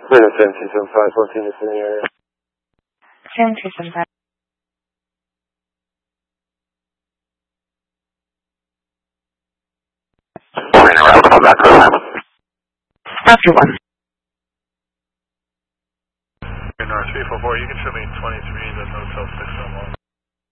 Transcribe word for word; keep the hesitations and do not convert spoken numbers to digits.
Minute seven two seven five, fourteen is in the area. seven two seven five. After one. In R three four four, you can show me twenty-three, the hotel six oh one.